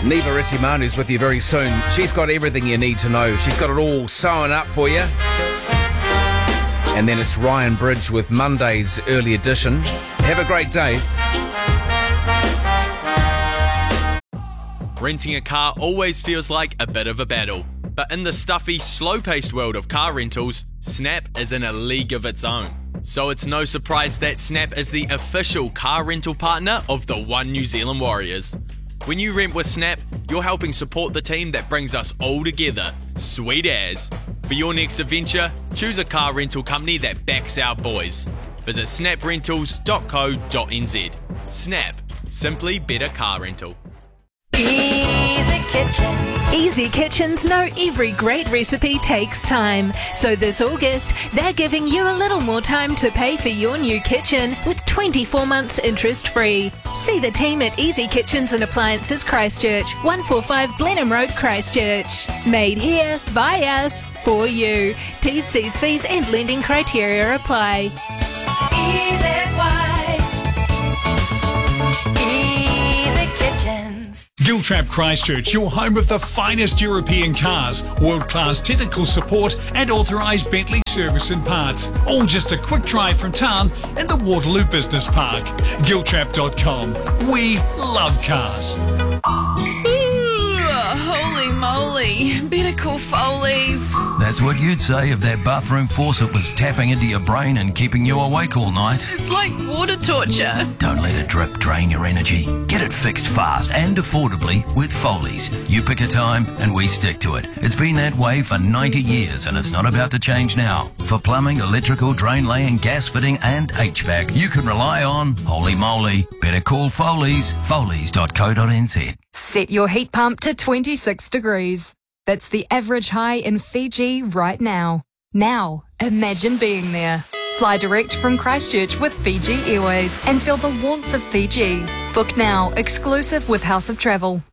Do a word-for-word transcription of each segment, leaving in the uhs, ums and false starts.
Niva Rissimano's with you very soon. She's got everything you need to know. She's got it all sewn up for you. And then it's Ryan Bridge with Monday's early edition. Have a great day. Renting a car always feels like a bit of a battle. But in the stuffy, slow-paced world of car rentals, Snap is in a league of its own. So it's no surprise that Snap is the official car rental partner of the One New Zealand Warriors. When you rent with Snap, you're helping support the team that brings us all together. Sweet as. For your next adventure, choose a car rental company that backs our boys. Visit snap rentals dot co dot n z. Snap. Simply better car rental. Easy Kitchen. Easy Kitchens know every great recipe takes time. So this August, they're giving you a little more time to pay for your new kitchen with twenty-four months interest-free. See the team at Easy Kitchens and Appliances Christchurch, one forty-five Blenheim Road, Christchurch. Made here, by us, for you. T's, C's, fees and lending criteria apply. Easy White. Easy Kitchens. Giltrap Christchurch, your home of the finest European cars, world-class technical support and authorised Bentley service and parts. All just a quick drive from town in the Waterloo Business Park. Giltrap dot com. We love cars. Holy moly. Better call Foley's. That's what you'd say if that bathroom faucet was tapping into your brain and keeping you awake all night. It's like water torture. Don't let a drip drain your energy. Get it fixed fast and affordably with Foley's. You pick a time and we stick to it. It's been that way for ninety years and it's not about to change now. For plumbing, electrical, drain laying, gas fitting and H V A C, you can rely on Holy Moly. Better call Foley's. Foley's dot co dot n z. Set your heat pump to twenty-six degrees. That's the average high in Fiji right now. Now, imagine being there. Fly direct from Christchurch with Fiji Airways and feel the warmth of Fiji. Book now, exclusive with House of Travel.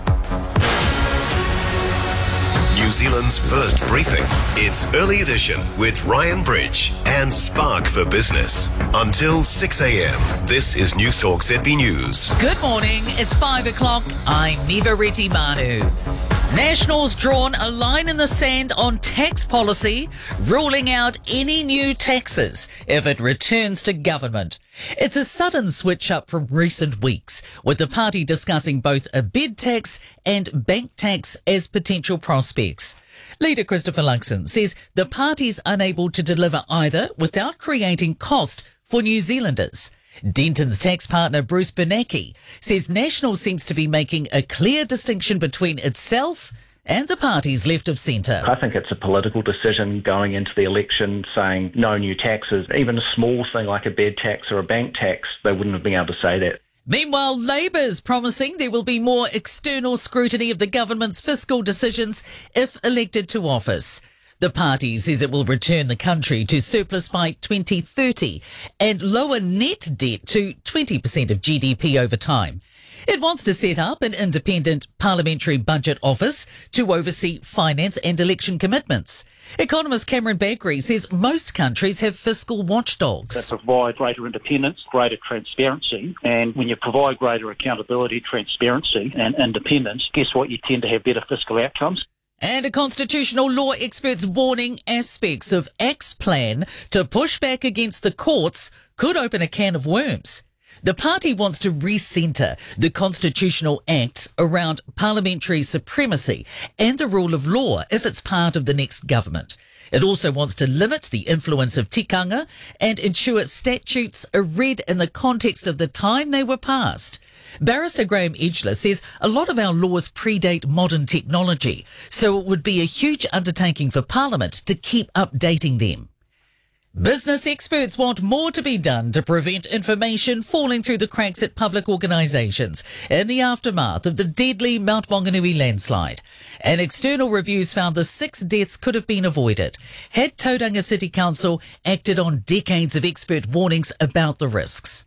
New Zealand's first briefing. It's Early Edition with Ryan Bridge and Spark for Business. Until six a.m, this is Newstalk Z B News. Good morning, it's five o'clock. I'm Niva Rissimano. Nationals drawn a line in the sand on tax policy, ruling out any new taxes if it returns to government. It's a sudden switch up from recent weeks, with the party discussing both a bed tax and bank tax as potential prospects. Leader Christopher Luxon says the party's unable to deliver either without creating cost for New Zealanders. Denton's tax partner Bruce Bernanke says National seems to be making a clear distinction between itself and the party's left of centre. I think it's a political decision going into the election saying no new taxes. Even a small thing like a bed tax or a bank tax, they wouldn't have been able to say that. Meanwhile, Labour's promising there will be more external scrutiny of the government's fiscal decisions if elected to office. The party says it will return the country to surplus by twenty thirty and lower net debt to twenty percent of G D P over time. It wants to set up an independent parliamentary budget office to oversee finance and election commitments. Economist Cameron Bagri says most countries have fiscal watchdogs. They provide greater independence, greater transparency, and when you provide greater accountability, transparency and independence, guess what? You tend to have better fiscal outcomes. And a constitutional law expert's warning aspects of Act's plan to push back against the courts could open a can of worms. The party wants to re-centre the Constitutional Act around parliamentary supremacy and the rule of law if it's part of the next government. It also wants to limit the influence of tikanga and ensure statutes are read in the context of the time they were passed. Barrister Graham Edgler says a lot of our laws predate modern technology, so it would be a huge undertaking for Parliament to keep updating them. Business experts want more to be done to prevent information falling through the cracks at public organisations in the aftermath of the deadly Mount Maunganui landslide. An external reviews found the six deaths could have been avoided had Tauranga City Council acted on decades of expert warnings about the risks.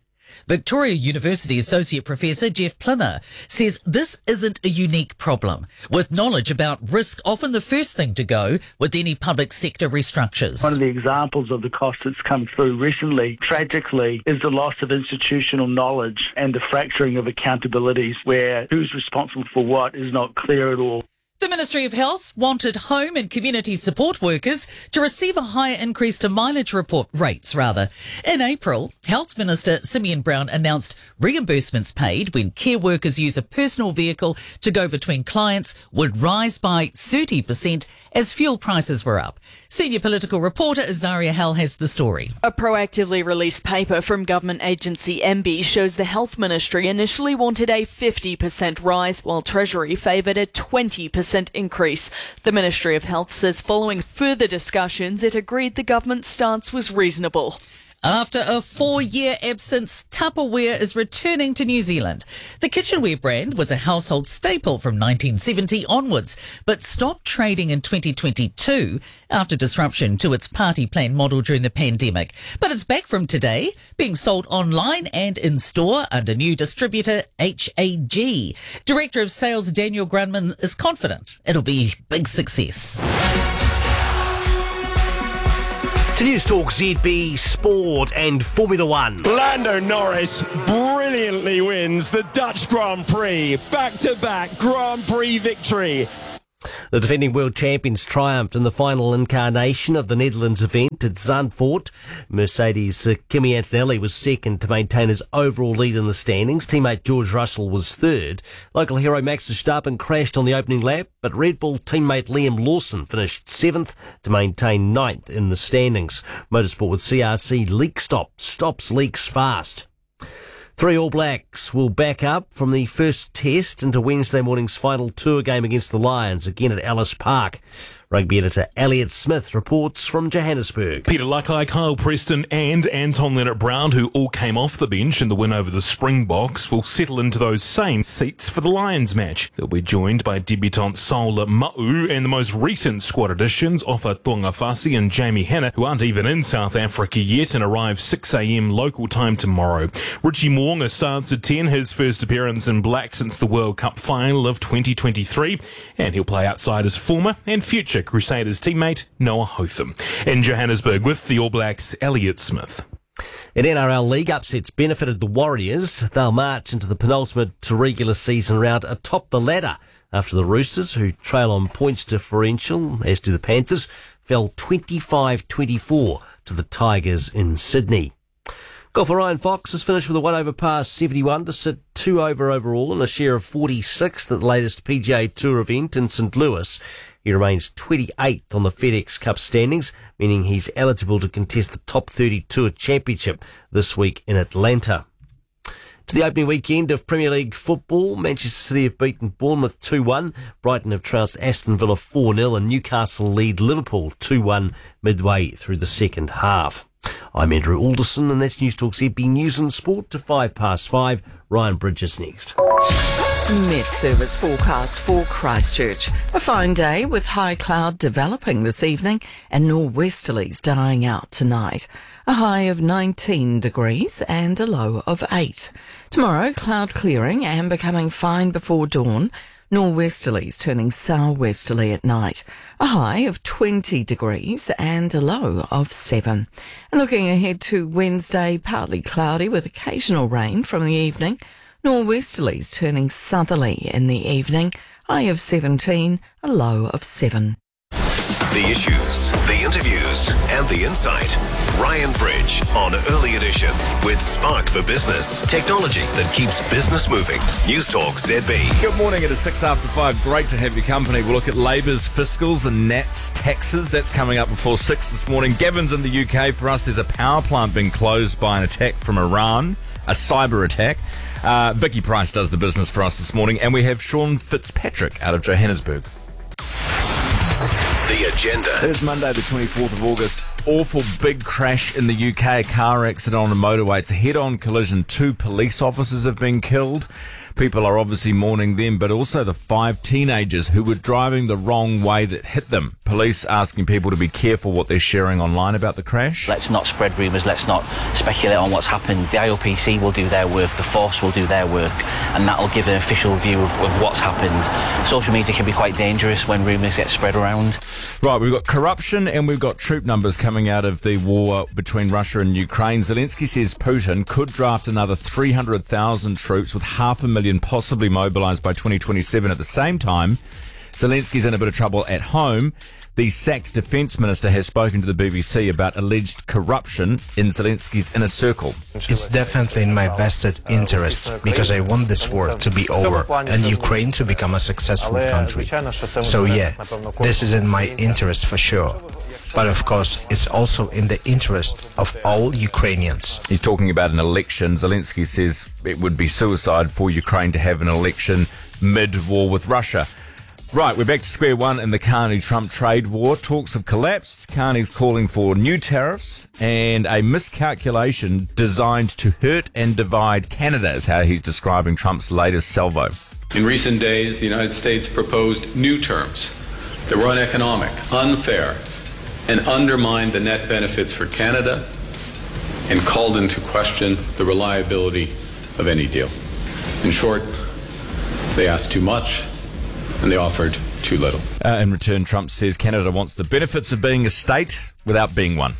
Victoria University Associate Professor Jeff Plimmer says this isn't a unique problem, with knowledge about risk often the first thing to go with any public sector restructures. One of the examples of the cost that's come through recently, tragically, is the loss of institutional knowledge and the fracturing of accountabilities where who's responsible for what is not clear at all. The Ministry of Health wanted home and community support workers to receive a higher increase to mileage report rates, rather. In April, Health Minister Simeon Brown announced reimbursements paid when care workers use a personal vehicle to go between clients would rise by thirty percent as fuel prices were up. Senior political reporter Azaria Hell has the story. A proactively released paper from government agency M B shows the Health Ministry initially wanted a fifty percent rise, while Treasury favoured a twenty percent increase. The Ministry of Health says following further discussions, it agreed the government's stance was reasonable. After a four-year absence, Tupperware is returning to New Zealand. The kitchenware brand was a household staple from nineteen seventy onwards, but stopped trading in twenty twenty-two after disruption to its party plan model during the pandemic. But it's back from today, being sold online and in-store under new distributor H A G. Director of Sales Daniel Grunman is confident it'll be a big success. To News Talk Z B Sport and Formula One. Lando Norris brilliantly wins the Dutch Grand Prix. Back-to-back Grand Prix victory. The defending world champions triumphed in the final incarnation of the Netherlands event at Zandvoort. Mercedes' uh, Kimi Antonelli was second to maintain his overall lead in the standings. Teammate George Russell was third. Local hero Max Verstappen crashed on the opening lap, but Red Bull teammate Liam Lawson finished seventh to maintain ninth in the standings. Motorsport with C R C leak stop stops leaks fast. Three All Blacks will back up from the first test into Wednesday morning's final tour game against the Lions, again at Ellis Park. Rugby editor Elliot Smith reports from Johannesburg. Peter Luckeye, Kyle Preston and Anton Leonard-Brown, who all came off the bench in the win over the Springboks, will settle into those same seats for the Lions match. They'll be joined by debutant Saula Ma'u and the most recent squad additions, Ofa Tuangafasi and Jamie Hanna, who aren't even in South Africa yet and arrive six a.m. local time tomorrow. Richie Mo'unga starts at ten, his first appearance in black since the World Cup final of twenty twenty-three, and he'll play outside his former and future Crusaders teammate Noah Hotham. In Johannesburg with the All Blacks, Elliot Smith. In N R L League, upsets benefited the Warriors. They'll march into the penultimate regular season round atop the ladder after the Roosters, who trail on points differential, as do the Panthers, fell twenty-five twenty-four to the Tigers in Sydney. Golfer Ryan Fox has finished with a one over par seventy-one to sit two over overall and a share of forty-sixth at the latest P G A Tour event in Saint Louis. He remains twenty-eighth on the FedEx Cup standings, meaning he's eligible to contest the top thirty Tour Championship this week in Atlanta. To the opening weekend of Premier League football, Manchester City have beaten Bournemouth two one, Brighton have trounced Aston Villa four nil and Newcastle lead Liverpool two one midway through the second half. I'm Andrew Alderson and that's News Talk Z B News and Sport to five past five. Ryan Bridges next. Met Service forecast for Christchurch. A fine day with high cloud developing this evening and nor'westerlies dying out tonight. A high of nineteen degrees and a low of eight. Tomorrow, cloud clearing and becoming fine before dawn. Nor'westerlies turning southwesterly at night. A high of twenty degrees and a low of seven. And looking ahead to Wednesday, partly cloudy with occasional rain from the evening. Nor'westerlies turning southerly in the evening. High of seventeen, a low of seven. The issues, the interviews, and the insight. Ryan Bridge on Early Edition with Spark for Business. Technology that keeps business moving. News Talk Z B. Good morning. It is six after five. Great to have your company. We'll look at Labour's fiscals and Nat's taxes. That's coming up before six this morning. Gavin's in the U K. For us, there's a power plant being closed by an attack from Iran, a cyber attack. Uh, Vicky Price does the business for us this morning, and we have Sean Fitzpatrick out of Johannesburg. The agenda. It is Monday the twenty-fourth of August. Awful big crash in the U K. A car accident on a motorway. It's a head-on collision. Two police officers have been killed. People are obviously mourning them, but also the five teenagers who were driving the wrong way that hit them. Police asking people to be careful what they're sharing online about the crash. Let's not spread rumours, let's not speculate on what's happened. The I O P C will do their work, the Force will do their work, and that will give an official view of, of what's happened. Social media can be quite dangerous when rumours get spread around. Right, we've got corruption and we've got troop numbers coming out of the war between Russia and Ukraine. Zelensky says Putin could draft another three hundred thousand troops with half a million possibly mobilised by twenty twenty-seven. At the same time, Zelensky's in a bit of trouble at home. The sacked defence minister has spoken to the B B C about alleged corruption in Zelensky's inner circle. It's definitely in my vested interest because I want this war to be over and Ukraine to become a successful country. So yeah, this is in my interest for sure. But of course, it's also in the interest of all Ukrainians. He's talking about an election. Zelensky says it would be suicide for Ukraine to have an election mid-war with Russia. Right, we're back to square one in the Carney-Trump trade war. Talks have collapsed. Carney's calling for new tariffs and a miscalculation designed to hurt and divide Canada is how he's describing Trump's latest salvo. In recent days, the United States proposed new terms that were uneconomic, unfair, and undermined the net benefits for Canada and called into question the reliability of any deal. In short, they asked too much and they offered too little. Uh, in return, Trump says Canada wants the benefits of being a state without being one.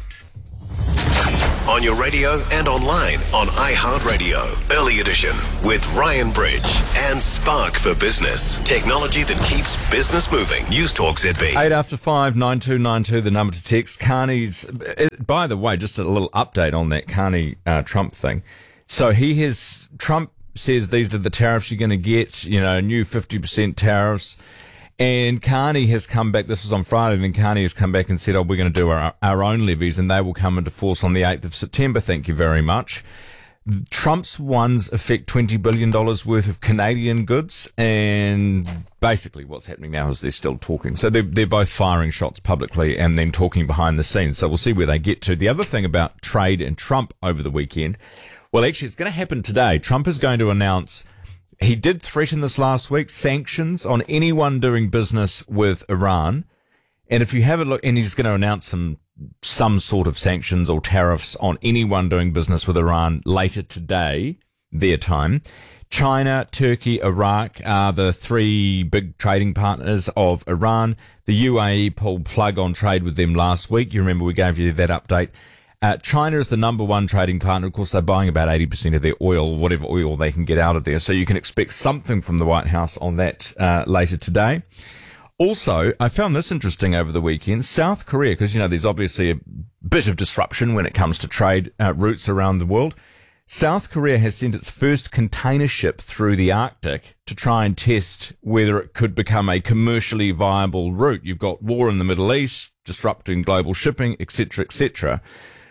On your radio and online on iHeartRadio. Early Edition with Ryan Bridge and Spark for Business. Technology that keeps business moving. News Talk Z B. Eight after five, nine two nine two, the number to text. Carney's, by the way, just a little update on that Carney uh, Trump thing. So he has, Trump says these are the tariffs you're going to get, you know, new fifty percent tariffs. And Carney has come back, this was on Friday, and Carney has come back and said, oh, we're going to do our, our own levies, and they will come into force on the eighth of September. Thank you very much. Trump's ones affect twenty billion dollars worth of Canadian goods, and basically what's happening now is they're still talking. So they're, they're both firing shots publicly and then talking behind the scenes. So we'll see where they get to. The other thing about trade and Trump over the weekend, well, actually, it's going to happen today. Trump is going to announce, he did threaten this last week, sanctions on anyone doing business with Iran. And if you have a look, and he's going to announce some, some sort of sanctions or tariffs on anyone doing business with Iran later today, their time. China, Turkey, Iraq are the three big trading partners of Iran. The U A E pulled plug on trade with them last week. You remember we gave you that update. Uh, China is the number one trading partner. Of course, they're buying about eighty percent of their oil, whatever oil they can get out of there. So you can expect something from the White House on that uh, later today. Also, I found this interesting over the weekend. South Korea, because, you know, there's obviously a bit of disruption when it comes to trade uh, routes around the world. South Korea has sent its first container ship through the Arctic to try and test whether it could become a commercially viable route. You've got war in the Middle East, disrupting global shipping, et cetera, et cetera.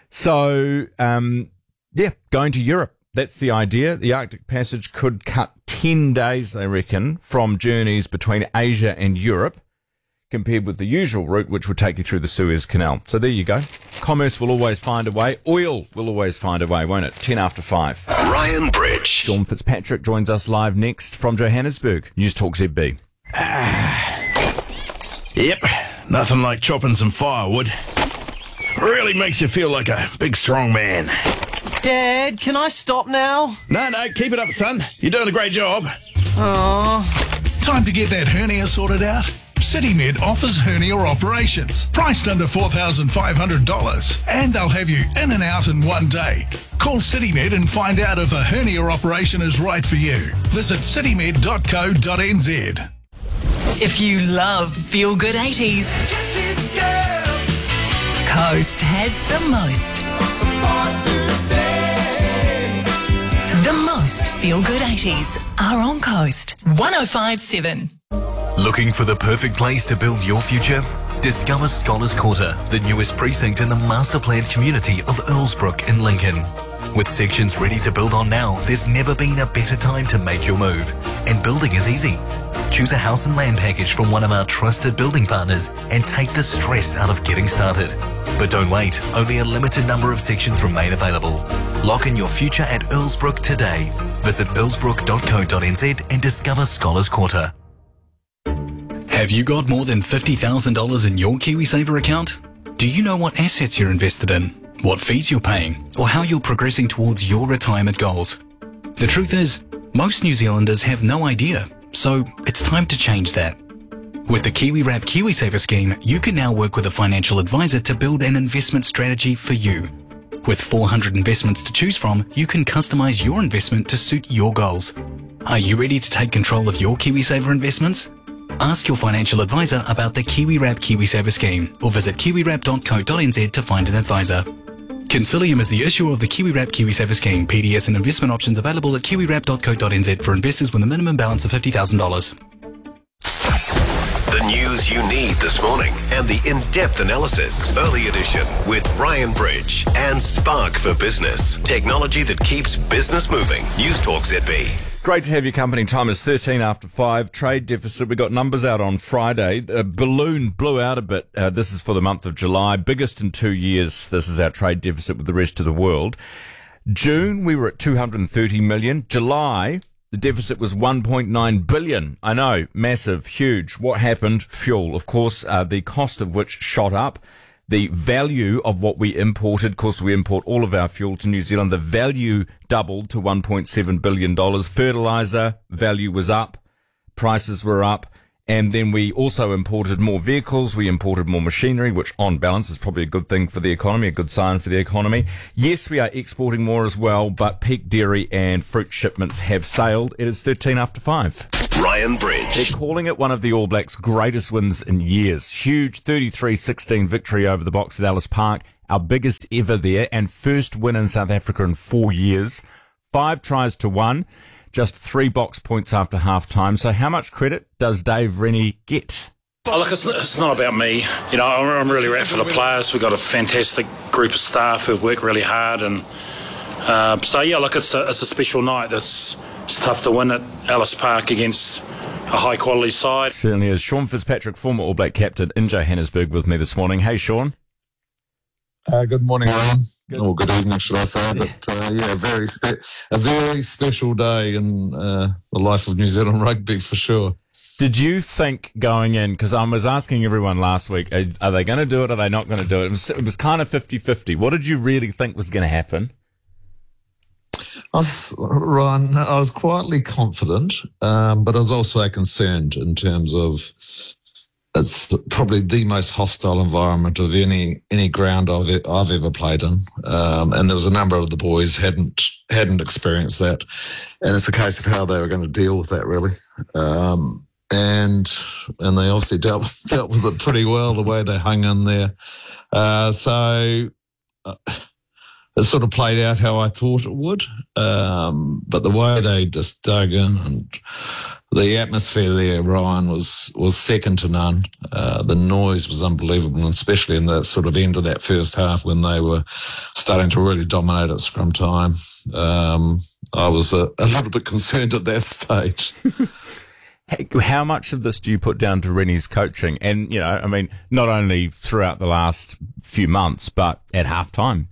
So, um, yeah, going to Europe. That's the idea. The Arctic Passage could cut ten days, they reckon, from journeys between Asia and Europe, compared with the usual route, which would take you through the Suez Canal. So there you go. Commerce will always find a way. Oil will always find a way, won't it? Ten after five. Ryan Bridge. Sean Fitzpatrick joins us live next from Johannesburg. News Talk Z B. Yep, nothing like chopping some firewood. Really makes you feel like a big, strong man. Dad, can I stop now? No, no, keep it up, son. You're doing a great job. Aww. Time to get that hernia sorted out? CityMed offers hernia operations, priced under four thousand five hundred dollars, and they'll have you in and out in one day. Call CityMed and find out if a hernia operation is right for you. Visit citymed dot co dot n z. If you love feel-good eighties, Coast has the most. The most feel-good eighties are on Coast. one oh five point seven. Looking for the perfect place to build your future? Discover Scholars Quarter, the newest precinct in the master-planned community of Earlsbrook in Lincoln. With sections ready to build on now, there's never been a better time to make your move. And building is easy. Choose a house and land package from one of our trusted building partners and take the stress out of getting started. But don't wait, only a limited number of sections remain available. Lock in your future at Earlsbrook today. Visit earlsbrook dot co dot n z and discover Scholars Quarter. Have you got more than fifty thousand dollars in your KiwiSaver account? Do you know what assets you're invested in, what fees you're paying, or how you're progressing towards your retirement goals? The truth is, most New Zealanders have no idea, so it's time to change that. With the KiwiWrap KiwiSaver scheme, you can now work with a financial advisor to build an investment strategy for you. With four hundred investments to choose from, you can customize your investment to suit your goals. Are you ready to take control of your KiwiSaver investments? Ask your financial advisor about the KiwiWrap KiwiSaver scheme or visit kiwiwrap dot co dot n z to find an advisor. Concilium is the issuer of the KiwiWrap KiwiSaver scheme. P D S and investment options available at kiwiwrap dot co dot n z for investors with a minimum balance of fifty thousand dollars. The news you need this morning and the in-depth analysis. Early Edition with Ryan Bridge and Spark for Business. Technology that keeps business moving. News Talk Z B. Great to have your company. Time is thirteen after five. Trade deficit. We got numbers out on Friday. A balloon blew out a bit. Uh, this is for the month of July. Biggest in two years. This is our trade deficit with the rest of the world. June, we were at two hundred thirty million. July, the deficit was one point nine billion. I know, massive, huge. What happened? Fuel, of course, uh, the cost of which shot up. The value of what we imported, of course, we import all of our fuel to New Zealand. The value doubled to one point seven billion dollars. Fertilizer value was up. Prices were up. And then we also imported more vehicles. We imported more machinery, which on balance is probably a good thing for the economy, a good sign for the economy. Yes, we are exporting more as well, but peak dairy and fruit shipments have sailed. It is thirteen after five. Ryan Bridge. They're calling it one of the All Blacks' greatest wins in years. Huge thirty-three sixteen victory over the Box at Ellis Park. Our biggest ever there and first win in South Africa in four years. Five tries to one. Just three box points after half-time. So how much credit does Dave Rennie get? Oh, look, it's, it's not about me. You know, I'm really rapt for the players. We've got a fantastic group of staff who've worked really hard. And uh, so, yeah, look, it's a, it's a special night. It's, it's tough to win at Ellis Park against a high-quality side. Certainly is. Sean Fitzpatrick, former All Black captain in Johannesburg with me this morning. Hey, Sean. Uh, good morning, Alan. Good. Or good evening, should I say? But uh, yeah, very spe- a very special day in uh, the life of New Zealand rugby for sure. Did you think going in, because I was asking everyone last week, are, are they going to do it, or are they not going to do it? It was, it was kind of fifty-fifty. What did you really think was going to happen? I was, Ryan, I was quietly confident, um, but I was also concerned in terms of it's probably the most hostile environment of any any ground I've I've ever played in, um, and there was a number of the boys hadn't hadn't experienced that, and it's a case of how they were going to deal with that really, um, and and they obviously dealt dealt with it pretty well the way they hung in there, uh, so. Uh, It sort of played out how I thought it would, um, but the way they just dug in and the atmosphere there, Ryan, was was second to none. Uh, the noise was unbelievable, and especially in the sort of end of that first half when they were starting to really dominate at scrum time. Um, I was a, a little bit concerned at that stage. How much of this do you put down to Rennie's coaching? And, you know, I mean, not only throughout the last few months, but at halftime.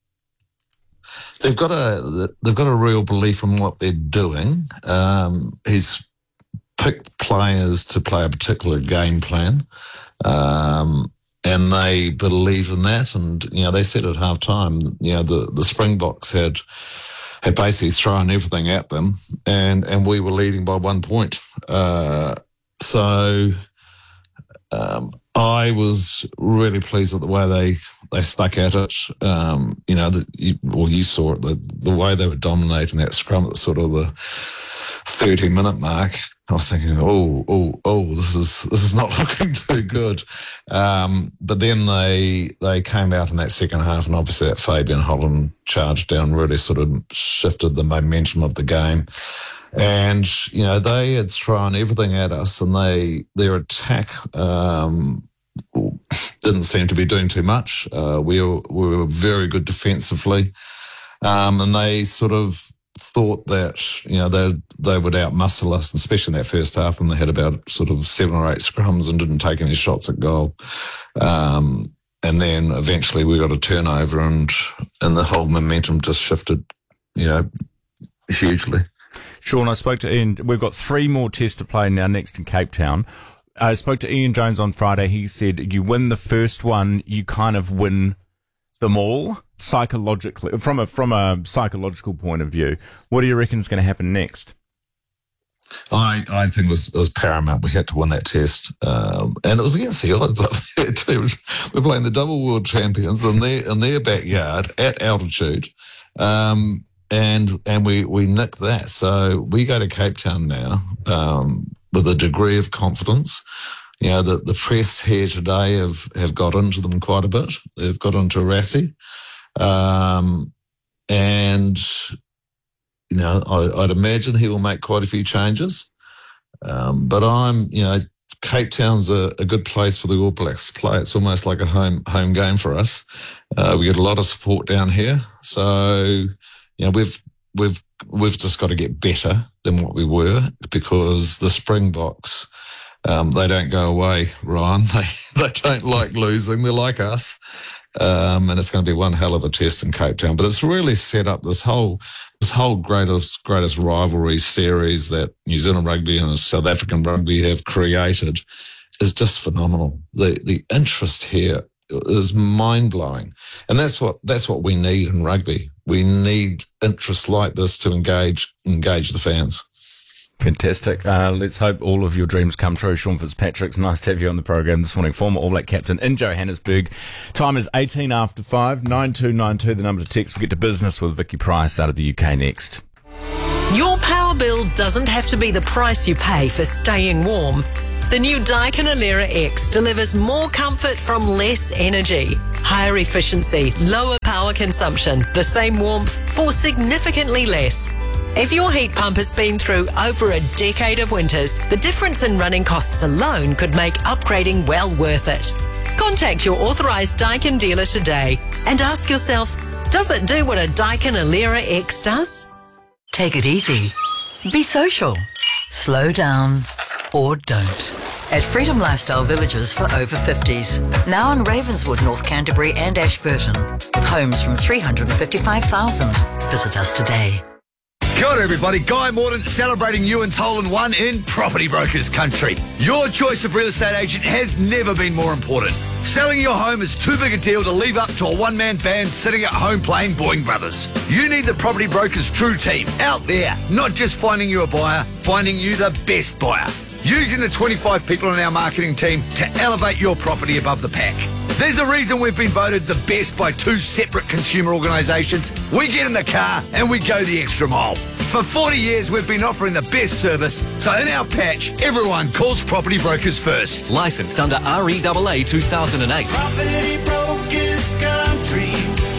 They've got a they've got a real belief in what they're doing. Um, he's picked players to play a particular game plan, um, and they believe in that. And you know, they said at half time, you know, the, the Springboks had had basically thrown everything at them, and, and we were leading by one point. Uh, so um, I was really pleased with the way they. They stuck at it, um, you know, the, you, well, you saw it, the, the way they were dominating that scrum at sort of the thirty-minute mark. I was thinking, oh, oh, oh, this is this is not looking too good. Um, but then they they came out in that second half, and obviously that Fabian Holland charge down really sort of shifted the momentum of the game. And, you know, they had thrown everything at us, and they their attack um didn't seem to be doing too much. Uh, we, were, we were very good defensively, um, and they sort of thought that, you know, they they would outmuscle us, especially in that first half when they had about sort of seven or eight scrums and didn't take any shots at goal. Um, and then eventually we got a turnover, and and the whole momentum just shifted, you know, hugely. Sean, I spoke to Ian. We've got three more tests to play now next in Cape Town. I spoke to Ian Jones on Friday. He said you win the first one, you kind of win them all psychologically, from a from a psychological point of view. What do you reckon is going to happen next? I, I think it was, it was paramount. We had to win that test. Um, and it was against the odds up there too. We're playing the double world champions in their, in their backyard at altitude. Um, and and we, we nicked that. So we go to Cape Town now um, with a degree of confidence. You know, the, the press here today have, have got into them quite a bit. They've got into Rassie. Um, and, you know, I, I'd imagine he will make quite a few changes. Um, but I'm, you know, Cape Town's a, a good place for the All Blacks to play. It's almost like a home home game for us. Uh, we get a lot of support down here. So, you know, we've, we've, we've just got to get better than what we were, because the Springboks, Um, they don't go away, Ryan. They they don't like losing. They're like us. Um, and it's going to be one hell of a test in Cape Town. But it's really set up this whole this whole greatest greatest rivalry series that New Zealand rugby and South African rugby have created is just phenomenal. The the interest here is mind blowing, and that's what that's what we need in rugby. We need interest like this to engage engage the fans. Fantastic. Uh, let's hope all of your dreams come true. Sean Fitzpatrick, it's nice to have you on the program this morning. Former All Black captain in Johannesburg. Time is eighteen after five, nine two nine two, the number to text. We'll get to business with Vicky Price out of the U K next. Your power bill doesn't have to be the price you pay for staying warm. The new Daikin Alera X delivers more comfort from less energy, higher efficiency, lower power consumption, the same warmth for significantly less. If your heat pump has been through over a decade of winters, the difference in running costs alone could make upgrading well worth it. Contact your authorised Daikin dealer today and ask yourself, does it do what a Daikin Alera X does? Take it easy. Be social. Slow down or don't. At Freedom Lifestyle Villages for over fifties. Now in Ravenswood, North Canterbury and Ashburton. With homes from three hundred fifty-five thousand. Visit us today. Kia ora everybody, Guy Morden celebrating Ewan's Hole in One in Property Brokers Country. Your choice of real estate agent has never been more important. Selling your home is too big a deal to leave up to a one-man band sitting at home playing Boeing Brothers. You need the Property Brokers True Team out there, not just finding you a buyer, finding you the best buyer. Using the twenty-five people in our marketing team to elevate your property above the pack. There's a reason we've been voted the best by two separate consumer organisations. We get in the car and we go the extra mile. For forty years, we've been offering the best service, so in our patch, everyone calls Property Brokers first. Licensed under R E A A two thousand eight. Property Brokers Country.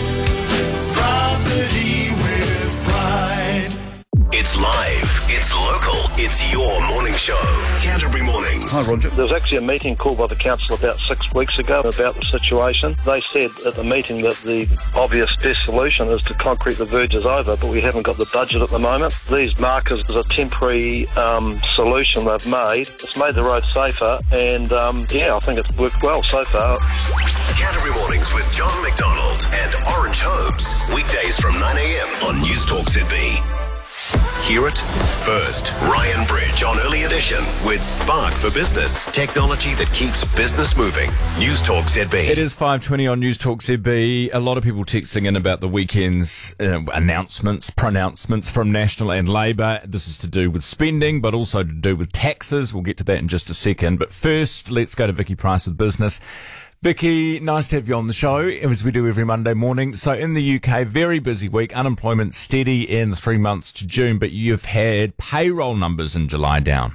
Property with pride. It's live, it's local, it's your morning show. Canterbury Mornings. Hi, Roger. There was actually a meeting called by the council about six weeks ago about the situation. They said at the meeting that the obvious best solution is to concrete the verges over, but we haven't got the budget at the moment. These markers is a temporary um, solution they've made. It's made the road safer, and um, yeah, I think it's worked well so far. Canterbury Mornings with John McDonald and Orange Homes. Weekdays from nine a.m. on News Talk Z B. Hear it first. Ryan Bridge on Early Edition with Spark for Business. Technology that keeps business moving. News Talk Z B. It is five twenty on News Talk Z B. A lot of people texting in about the weekend's uh, announcements, pronouncements from National and Labour. This is to do with spending, but also to do with taxes. We'll get to that in just a second. But first, let's go to Vicky Price with Business. Vicky, nice to have you on the show, as we do every Monday morning. So in the U K, very busy week, unemployment steady in three months to June, but you've had payroll numbers in July down.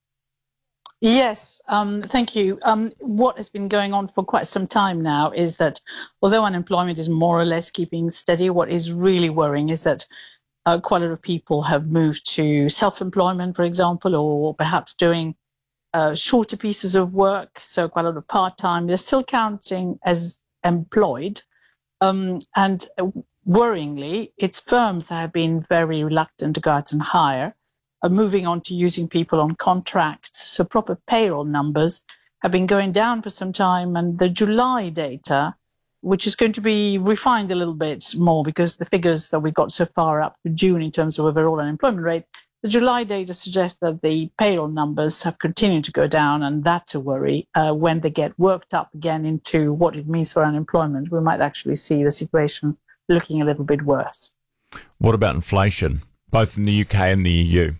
Yes, um, thank you. Um, what has been going on for quite some time now is that although unemployment is more or less keeping steady, what is really worrying is that uh, quite a lot of people have moved to self-employment, for example, or perhaps doing Uh, shorter pieces of work, so quite a lot of part-time. They're still counting as employed. Um, and uh, worryingly, it's firms that have been very reluctant to go out and hire, are moving on to using people on contracts. So proper payroll numbers have been going down for some time. And the July data, which is going to be refined a little bit more because the figures that we got so far up to June in terms of overall unemployment rate The July data suggests that the payroll numbers have continued to go down, and that's a worry. Uh, when they get worked up again into what it means for unemployment, we might actually see the situation looking a little bit worse. What about inflation, both in the U K and the E U?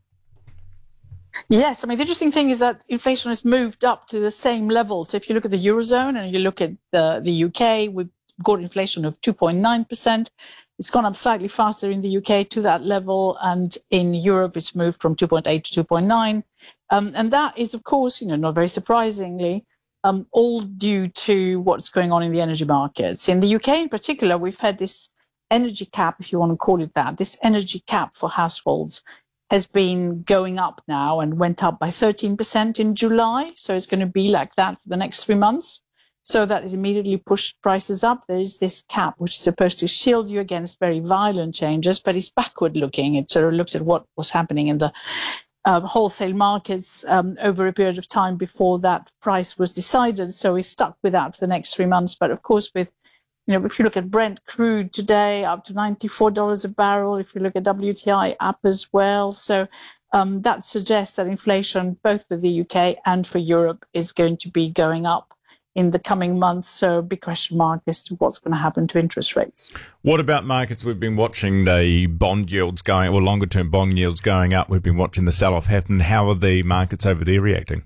Yes, I mean, the interesting thing is that inflation has moved up to the same level. So if you look at the Eurozone and you look at the, the U K, we've got inflation of two point nine percent. It's gone up slightly faster in the U K to that level, and in Europe it's moved from two point eight to two point nine. Um, and that is, of course, you know, not very surprisingly, um, all due to what's going on in the energy markets. In the U K in particular, we've had this energy cap, if you want to call it that, this energy cap for households has been going up now and went up by thirteen percent in July. So it's going to be like that for the next three months. So that has immediately pushed prices up. There is this cap, which is supposed to shield you against very violent changes, but it's backward looking. It sort of looks at what was happening in the uh, wholesale markets um, over a period of time before that price was decided. So we stuck with that for the next three months. But of course, with, you know, if you look at Brent crude today, up to ninety-four dollars a barrel. If you look at W T I, up as well. So um, that suggests that inflation, both for the U K and for Europe, is going to be going up in the coming months. So big question mark as to what's going to happen to interest rates. What about markets? We've been watching the bond yields going, or longer term bond yields going up. We've been watching the sell-off happen. How are the markets over there reacting?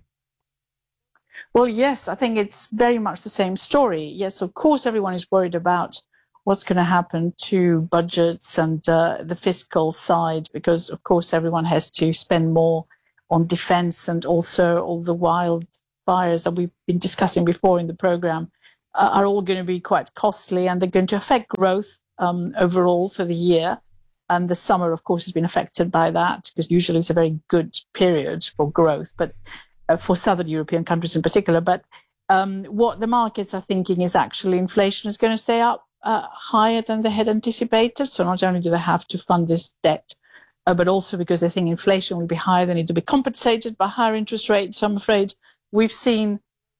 Well, yes, I think it's very much the same story. Yes, of course, everyone is worried about what's going to happen to budgets and uh, the fiscal side, because, of course, everyone has to spend more on defense, and also all the wild fires that we've been discussing before in the program uh, are all going to be quite costly, and they're going to affect growth um, overall for the year. And the summer, of course, has been affected by that, because usually it's a very good period for growth, but uh, for southern European countries in particular. But um, what the markets are thinking is actually inflation is going to stay up uh, higher than they had anticipated. So not only do they have to fund this debt, uh, but also because they think inflation will be higher, they need to be compensated by higher interest rates. So I'm afraid we've seen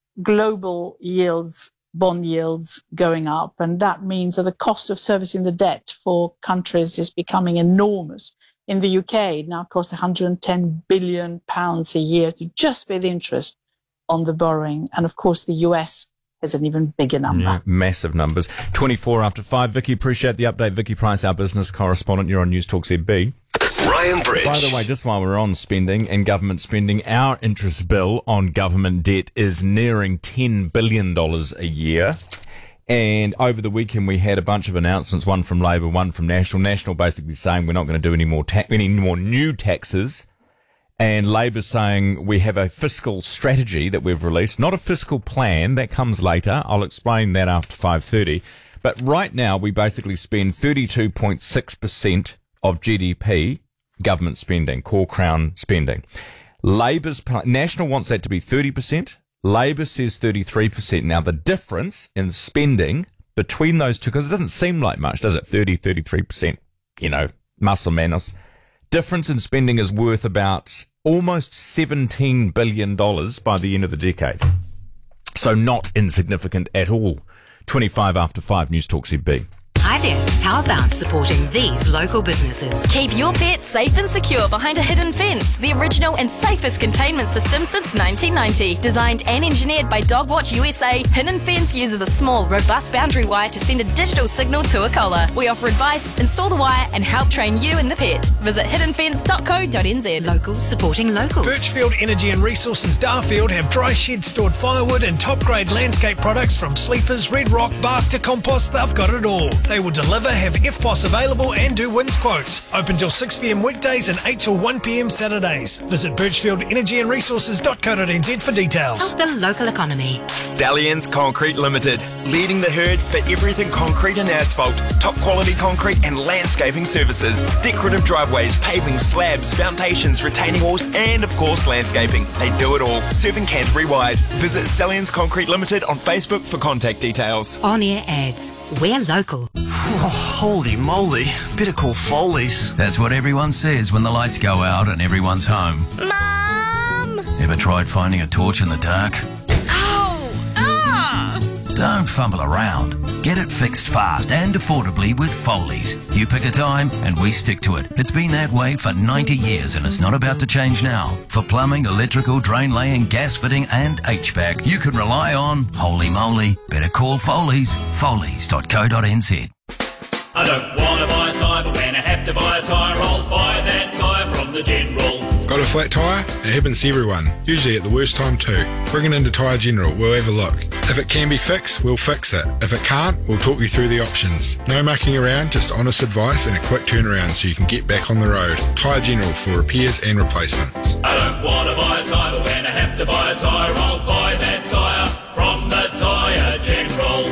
global yields, bond yields going up, and that means that the cost of servicing the debt for countries is becoming enormous. In the U K, it now costs one hundred ten billion pounds a year to just pay the interest on the borrowing. And of course, the U S has an even bigger number. Yeah, massive numbers. twenty-four after five. Vicky, appreciate the update. Vicky Price, our business correspondent. You're on News Talk Z B. Ryan Bridge. By the way, just while we're on spending and government spending, our interest bill on government debt is nearing ten billion dollars a year. And over the weekend, we had a bunch of announcements, one from Labor, one from National. National basically saying we're not going to do any more ta- any more new taxes. And Labor saying we have a fiscal strategy that we've released, not a fiscal plan. That comes later. I'll explain that after five thirty. But right now, we basically spend thirty-two point six percent of G D P government spending, core crown spending. Labor's National wants that to be thirty percent. Labor says thirty-three percent. Now, the difference in spending between those two, because it doesn't seem like much, does it? thirty, thirty-three percent, you know, muscle menos. Difference in spending is worth about almost seventeen billion dollars by the end of the decade. So not insignificant at all. twenty-five after five, News Talk Z B. Hi there. How about supporting these local businesses? Keep your pet safe and secure behind a hidden fence. The original and safest containment system since nineteen ninety. Designed and engineered by Dogwatch U S A, Hidden Fence uses a small, robust boundary wire to send a digital signal to a collar. We offer advice, install the wire, and help train you and the pet. Visit hidden fence dot co dot n z. Locals supporting locals. Birchfield Energy and Resources Darfield have dry shed stored firewood and top-grade landscape products from sleepers, red rock, bark to compost. They've got it all. They will deliver, have F P O S available, and do wins quotes. Open till six p.m. weekdays and eight till one p.m. Saturdays. Visit birchfield energy and resources dot co dot n z for details. Help the local economy. Stallions Concrete Limited. Leading the herd for everything concrete and asphalt. Top quality concrete and landscaping services. Decorative driveways, paving, slabs, foundations, retaining walls, and of course landscaping. They do it all. Serving Canterbury wide. Visit Stallions Concrete Limited on Facebook for contact details. On-air ads. We're local. Holy moly. Better call Foley's. That's what everyone says when the lights go out and everyone's home. Mum! Ever tried finding a torch in the dark? Ow! Ah! Don't fumble around. Get it fixed fast and affordably with Foley's. You pick a time and we stick to it. It's been that way for ninety years and it's not about to change now. For plumbing, electrical, drain laying, gas fitting and H V A C, you can rely on Holy Moly. Better call Foley's. Foley's dot co dot n z. I don't want to buy a tyre, but when I have to buy a tyre, I'll buy that tyre from the General. Got a flat tyre? It happens to everyone, usually at the worst time too. Bring it into Tyre General, we'll have a look. If it can be fixed, we'll fix it. If it can't, we'll talk you through the options. No mucking around, just honest advice and a quick turnaround so you can get back on the road. Tyre General for repairs and replacements. I don't want to buy a tyre, but when I have to buy a tyre, I'll buy that tyre from the Tyre General.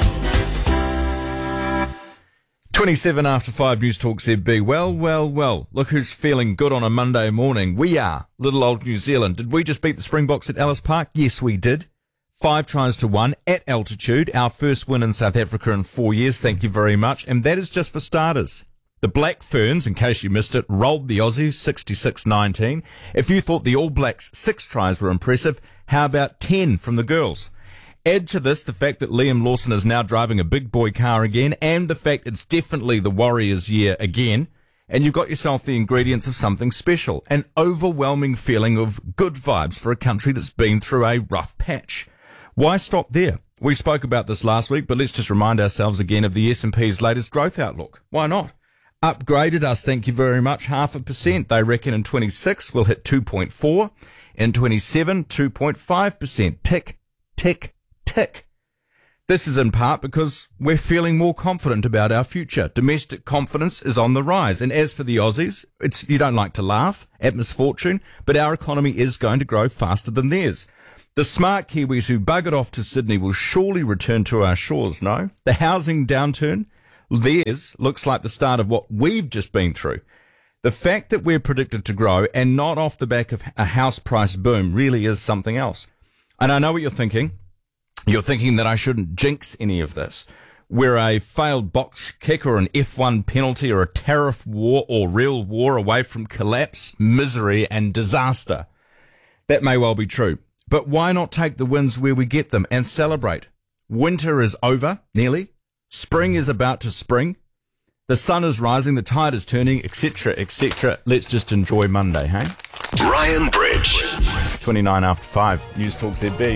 twenty-seven after five News Talk Z B. Well, well, well. Look who's feeling good on a Monday morning. We are. Little old New Zealand. Did we just beat the Springboks at Ellis Park? Yes, we did. Five tries to one at altitude. Our first win in South Africa in four years. Thank you very much. And that is just for starters. The Black Ferns, in case you missed it, rolled the Aussies sixty-six nineteen. If you thought the All Blacks' six tries were impressive, how about ten from the girls? Add to this the fact that Liam Lawson is now driving a big boy car again, and the fact it's definitely the Warriors' year again, and you've got yourself the ingredients of something special, an overwhelming feeling of good vibes for a country that's been through a rough patch. Why stop there? We spoke about this last week, but let's just remind ourselves again of the S and P's latest growth outlook. Why not? Upgraded us, thank you very much, half a percent. They reckon in twenty-six we'll hit two point four, in twenty-seven two point five percent. Tick, tick, tick. This is in part because we're feeling more confident about our future. Domestic confidence is on the rise. And as for the Aussies, it's, you don't like to laugh at misfortune, but our economy is going to grow faster than theirs. The smart Kiwis who buggered off to Sydney will surely return to our shores, no? The housing downturn, theirs, looks like the start of what we've just been through. The fact that we're predicted to grow and not off the back of a house price boom really is something else. And I know what you're thinking. You're thinking that I shouldn't jinx any of this. We're a failed box kick or an F one penalty or a tariff war or real war away from collapse, misery and disaster. That may well be true. But why not take the wins where we get them and celebrate? Winter is over, nearly. Spring is about to spring. The sun is rising, the tide is turning, et cetera, et cetera. Let's just enjoy Monday, hey? Ryan Bridge. twenty-nine after five, News Talk Z B.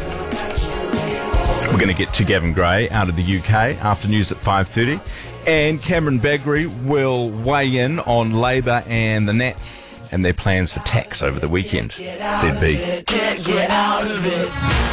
We're going to get to Gavin Gray out of the U K after news at five thirty. And Cameron Baggery will weigh in on Labour and the Nats and their plans for tax over the weekend. Z B. Can't get out of it.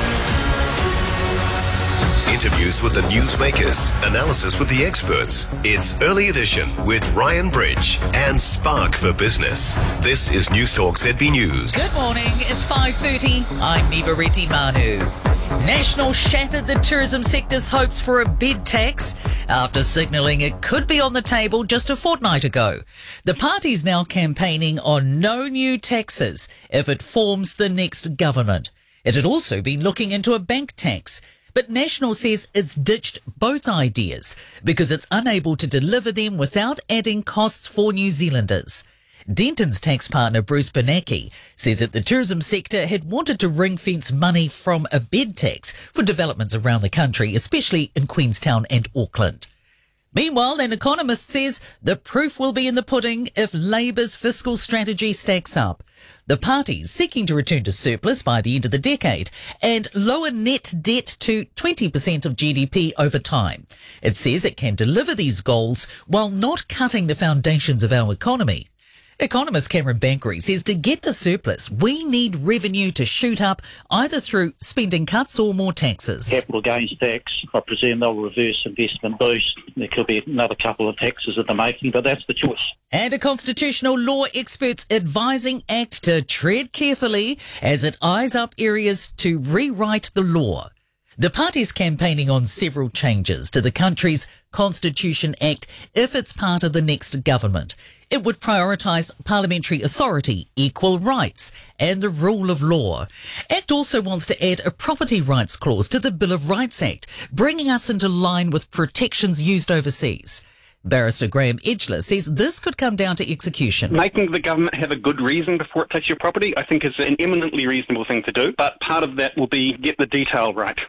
Interviews with the newsmakers, analysis with the experts. It's Early Edition with Ryan Bridge and Spark for Business. This is News Talk Z B News. Good morning, it's five thirty. I'm Niva Reddy Manu. National shattered the tourism sector's hopes for a bed tax after signalling it could be on the table just a fortnight ago. The party's now campaigning on no new taxes if it forms the next government. It had also been looking into a bank tax. But National says it's ditched both ideas because it's unable to deliver them without adding costs for New Zealanders. Denton's tax partner Bruce Benacki says that the tourism sector had wanted to ring-fence money from a bed tax for developments around the country, especially in Queenstown and Auckland. Meanwhile, an economist says the proof will be in the pudding if Labour's fiscal strategy stacks up. The party's seeking to return to surplus by the end of the decade and lower net debt to twenty percent of G D P over time. It says it can deliver these goals while not cutting the foundations of our economy. Economist Cameron Baggery says to get to surplus, we need revenue to shoot up either through spending cuts or more taxes. Capital gains tax, I presume they'll reverse investment boost. There could be another couple of taxes at the making, but that's the choice. And a constitutional law experts advising ACT to tread carefully as it eyes up areas to rewrite the law. The party's campaigning on several changes to the country's Constitution Act if it's part of the next government. It would prioritise parliamentary authority, equal rights and the rule of law. ACT also wants to add a property rights clause to the Bill of Rights Act, bringing us into line with protections used overseas. Barrister Graham Edgler says this could come down to execution. Making the government have a good reason before it takes your property, I think, is an eminently reasonable thing to do, but part of that will be get the detail right.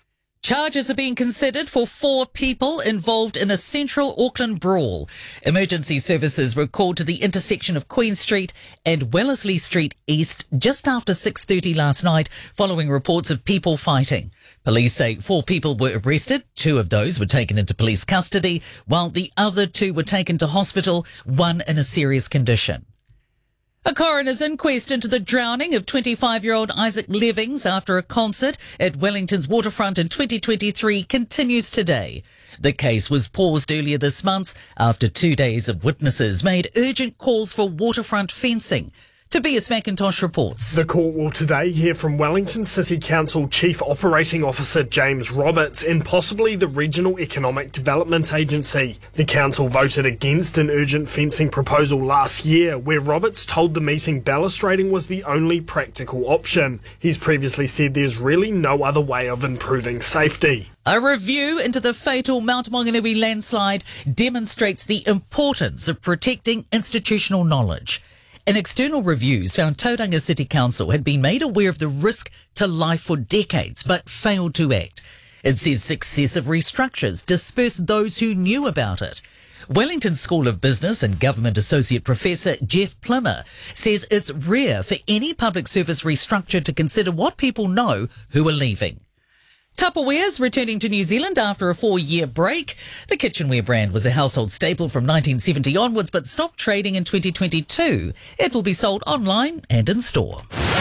Charges are being considered for four people involved in a central Auckland brawl. Emergency services were called to the intersection of Queen Street and Wellesley Street East just after six thirty last night, following reports of people fighting. Police say four people were arrested. Two of those were taken into police custody, while the other two were taken to hospital, one in a serious condition. A coroner's inquest into the drowning of twenty-five-year-old Isaac Levings after a concert at Wellington's waterfront in twenty twenty-three continues today. The case was paused earlier this month after two days of witnesses made urgent calls for waterfront fencing. Tobias McIntosh reports. The court will today hear from Wellington City Council Chief Operating Officer James Roberts and possibly the Regional Economic Development Agency. The council voted against an urgent fencing proposal last year, where Roberts told the meeting balustrading was the only practical option. He's previously said there's really no other way of improving safety. A review into the fatal Mount Maunganui landslide demonstrates the importance of protecting institutional knowledge. An external reviews found Tauranga City Council had been made aware of the risk to life for decades, but failed to act. It says successive restructures dispersed those who knew about it. Wellington School of Business and Government Associate Professor Jeff Plimmer says it's rare for any public service restructure to consider what people know who are leaving. Tupperware's returning to New Zealand after a four-year break. The kitchenware brand was a household staple from nineteen seventy onwards, but stopped trading in twenty twenty-two. It will be sold online and in store.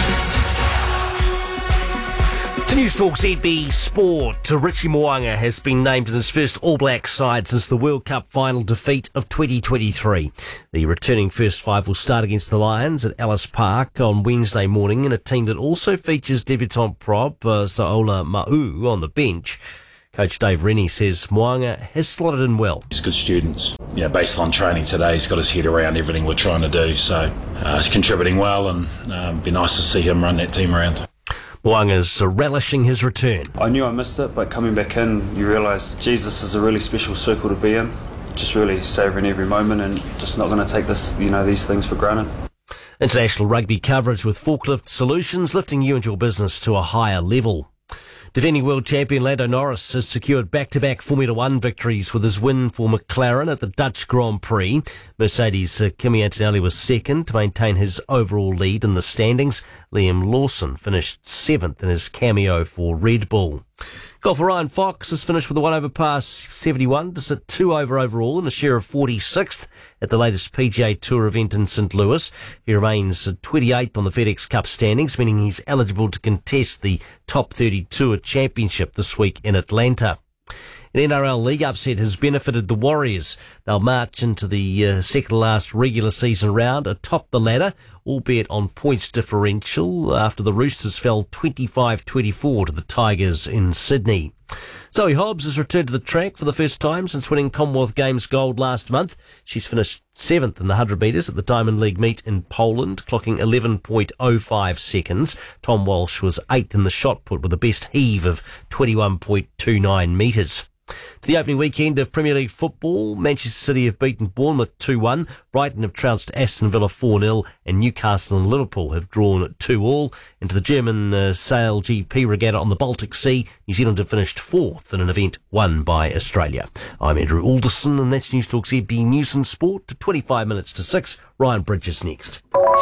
To Newstalk Z B Sport, Richie Mo'unga has been named in his first All Black side since the World Cup final defeat of twenty twenty-three. The returning first five will start against the Lions at Ellis Park on Wednesday morning in a team that also features debutant prop uh, Saola Ma'u on the bench. Coach Dave Rennie says Mo'unga has slotted in well. He's good students. Yeah, based on training today, he's got his head around everything we're trying to do. So uh, he's contributing well, and um, be nice to see him run that team around. Mo'unga's relishing his return. I knew I missed it, but coming back in, you realise, Jesus is a really special circle to be in. Just really savouring every moment and just not going to take this, you know, these things for granted. International rugby coverage with Forklift Solutions, lifting you and your business to a higher level. Defending world champion Lando Norris has secured back-to-back Formula One victories with his win for McLaren at the Dutch Grand Prix. Mercedes' uh, Kimi Antonelli was second to maintain his overall lead in the standings. Liam Lawson finished seventh in his cameo for Red Bull. Golfer Ryan Fox has finished with a one over par seventy-one to sit two over overall and a share of forty-sixth at the latest P G A Tour event in Saint Louis. He remains twenty-eighth on the FedEx Cup standings, meaning he's eligible to contest the Top thirty Tour Championship this week in Atlanta. An N R L league upset has benefited the Warriors. They'll march into the uh, second-last regular season round atop the ladder, albeit on points differential after the Roosters fell twenty-five twenty-four to the Tigers in Sydney. Zoe Hobbs has returned to the track for the first time since winning Commonwealth Games gold last month. She's finished seventh in the one hundred metres at the Diamond League meet in Poland, clocking eleven point oh five seconds. Tom Walsh was eighth in the shot put with a best heave of twenty-one point two nine metres. To the opening weekend of Premier League football, Manchester City have beaten Bournemouth two one, Brighton have trounced Aston Villa four nil, and Newcastle and Liverpool have drawn two all. Into the German uh, Sail G P regatta on the Baltic Sea, New Zealand have finished fourth in an event won by Australia. I'm Andrew Alderson, and that's Newstalk Z B News and Sport. To twenty-five minutes to six, Ryan Bridges next.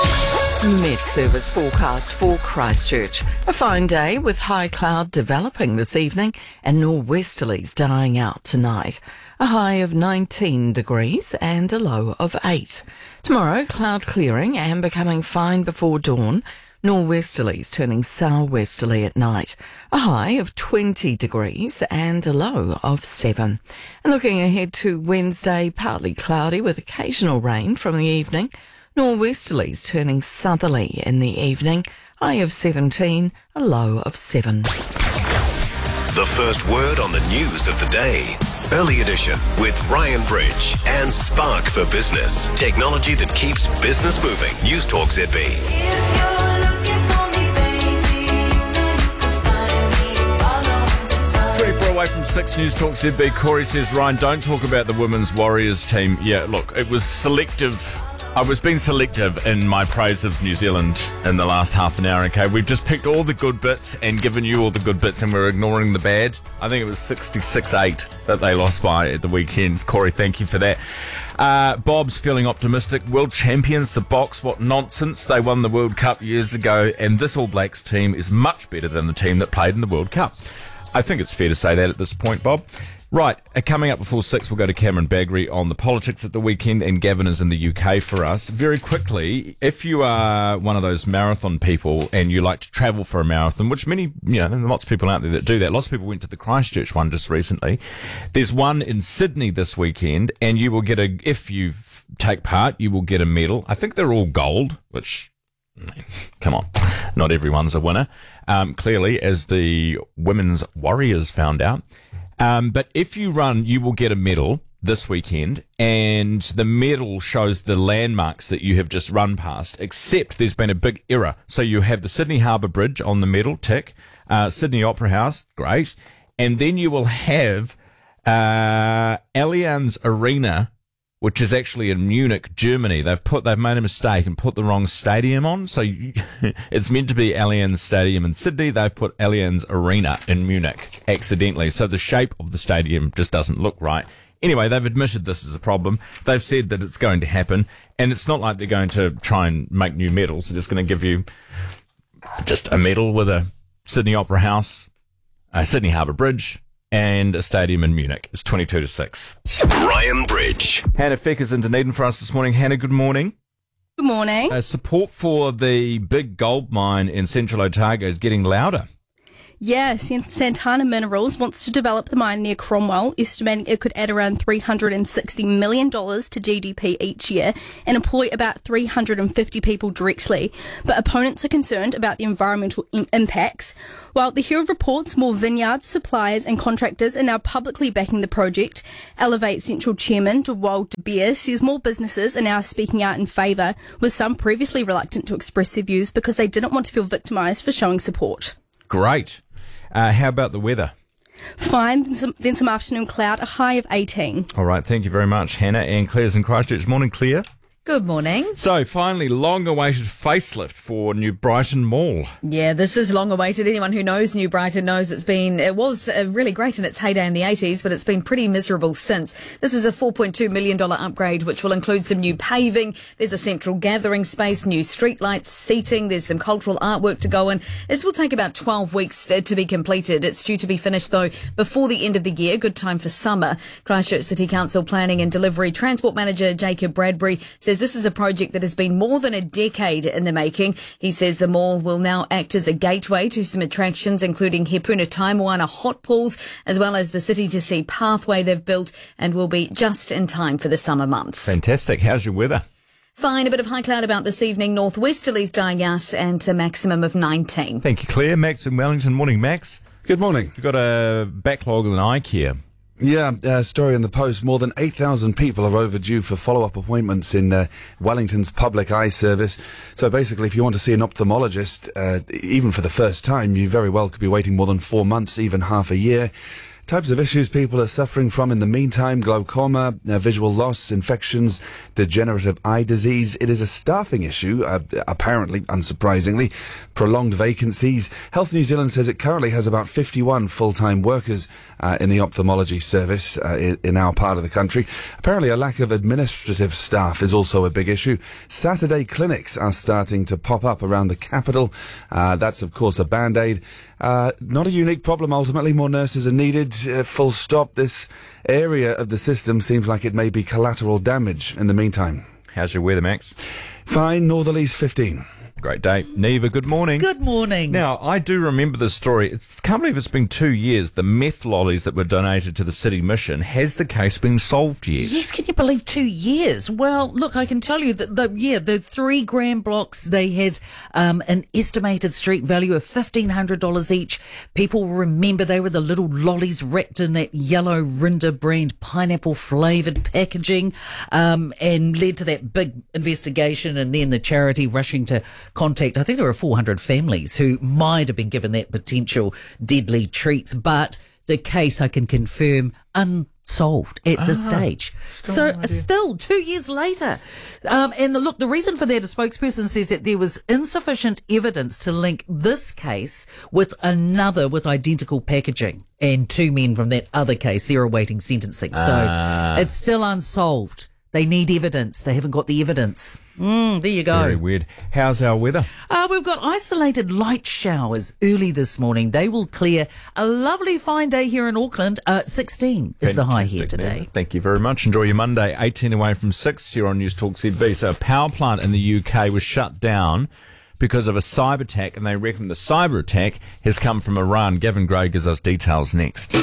Met Service forecast for Christchurch. A fine day with high cloud developing this evening and nor'westerlies dying out tonight. A high of nineteen degrees and a low of eight. Tomorrow, cloud clearing and becoming fine before dawn. Nor'westerlies turning southwesterly at night. A high of twenty degrees and a low of seven. And looking ahead to Wednesday, partly cloudy with occasional rain from the evening. Nor'westerlies turning southerly in the evening, high of seventeen, a low of seven. The first word on the news of the day. Early edition with Ryan Bridge and Spark for Business. Technology that keeps business moving. Newstalk Z B. twenty-four away from six, Newstalk Z B. Corey says, Ryan, don't talk about the Women's Warriors team. Yeah, look, it was selective I was being selective in my praise of New Zealand in the last half an hour, okay? We've just picked all the good bits and given you all the good bits, and we're ignoring the bad. I think it was sixty-six eight that they lost by at the weekend. Corey, thank you for that. Uh, Bob's feeling optimistic. World champions, the Box, what nonsense. They won the World Cup years ago, and this All Blacks team is much better than the team that played in the World Cup. I think it's fair to say that at this point, Bob. Right, uh, coming up before six, we'll go to Cameron Baggery on the politics at the weekend, and Gavin is in the U K for us. Very quickly, if you are one of those marathon people and you like to travel for a marathon, which many, you know, there are lots of people out there that do that. Lots of people went to the Christchurch one just recently. There's one in Sydney this weekend, and you will get a, if you take part, you will get a medal. I think they're all gold, which, come on, not everyone's a winner. Um, clearly, as the women's warriors found out. Um, but if you run, you will get a medal this weekend, and the medal shows the landmarks that you have just run past, except there's been a big error. So you have the Sydney Harbour Bridge on the medal, tick, uh, Sydney Opera House, great, and then you will have uh, Allianz Arena, which is actually in Munich, Germany. They've put, they've made a mistake and put the wrong stadium on. So you, it's meant to be Allianz Stadium in Sydney. They've put Allianz Arena in Munich accidentally. So the shape of the stadium just doesn't look right. Anyway, they've admitted this is a problem. They've said that it's going to happen. And it's not like they're going to try and make new medals. They're just going to give you just a medal with a Sydney Opera House, a Sydney Harbour Bridge, and a stadium in Munich. It's twenty-two to six. Ryan Bridge. Hannah Feck is in Dunedin for us this morning. Hannah, good morning. Good morning. Uh, support for the big gold mine in Central Otago is getting louder. Yeah, Santana Minerals wants to develop the mine near Cromwell, estimating it could add around three hundred sixty million dollars to G D P each year and employ about three hundred fifty people directly. But opponents are concerned about the environmental im- impacts. While the Herald reports more vineyards, suppliers and contractors are now publicly backing the project, Elevate Central Chairman DeWald de Beer says more businesses are now speaking out in favour, with some previously reluctant to express their views because they didn't want to feel victimised for showing support. Great. Uh, how about the weather? Fine, then some, then some afternoon cloud, a high of eighteen. All right, thank you very much, Hannah. And Claire's in Christchurch. Morning, Claire. Good morning. So, finally, long-awaited facelift for New Brighton Mall. Yeah, this is long-awaited. Anyone who knows New Brighton knows it's been, it was uh, really great in its heyday in the eighties, but it's been pretty miserable since. This is a four point two million dollars upgrade, which will include some new paving. There's a central gathering space, new streetlights, seating. There's some cultural artwork to go in. This will take about twelve weeks to, to be completed. It's due to be finished, though, before the end of the year. Good time for summer. Christchurch City Council Planning and Delivery Transport Manager Jacob Bradbury says this is a project that has been more than a decade in the making. He says the mall will now act as a gateway to some attractions, including Hepuna Taimoana hot pools, as well as the City to Sea pathway they've built, and will be just in time for the summer months. Fantastic. How's your weather? Fine, a bit of high cloud about this evening. Northwesterlies dying out and a maximum of nineteen. Thank you, Claire. Max in Wellington. Morning, Max. Good morning. You've got a backlog in IKEA. Yeah, uh, story in the Post. More than eight thousand people are overdue for follow-up appointments in uh, Wellington's public eye service. So basically, if you want to see an ophthalmologist, uh, even for the first time, you very well could be waiting more than four months, even half a year. Types of issues people are suffering from in the meantime: glaucoma, uh, visual loss, infections, degenerative eye disease. It is a staffing issue, uh, apparently, unsurprisingly. Prolonged vacancies. Health New Zealand says it currently has about fifty-one full-time workers uh, in the ophthalmology service uh, in, in our part of the country. Apparently a lack of administrative staff is also a big issue. Saturday clinics are starting to pop up around the capital. Uh, that's, of course, a band-aid. Uh, not a unique problem, ultimately. More nurses are needed. Uh, full stop. This area of the system seems like it may be collateral damage in the meantime. How's your weather, Max? Fine. Northerlies fifteen. Great day. Neva, good morning. Good morning. Now, I do remember this story. It's, I can't believe it's been two years. The meth lollies that were donated to the City Mission. Has the case been solved yet? Yes, can you believe two years? Well, look, I can tell you that, the, yeah, the three gram blocks, they had um, an estimated street value of fifteen hundred dollars each. People remember they were the little lollies wrapped in that yellow Rinda brand pineapple flavoured packaging, um, and led to that big investigation, and then the charity rushing to contact, I think there were four hundred families who might have been given that potential deadly treats, but the case, I can confirm, un- solved at this Ah, stage. still So no idea. still two years later. Um, and the, look, the reason for that, a spokesperson says that there was insufficient evidence to link this case with another with identical packaging. And two men from that other case, they're awaiting sentencing. So Ah. it's still unsolved. They need evidence. They haven't got the evidence. Mm, there you go. Very weird. How's our weather? Uh, we've got isolated light showers early this morning. They will clear. A lovely fine day here in Auckland. Uh, sixteen is the high here Fantastic, today. Nev. Thank you very much. Enjoy your Monday. eighteen away from six here on News Talk Z B. So a power plant in the U K was shut down because of a cyber attack, and they reckon the cyber attack has come from Iran. Gavin Gray gives us details next.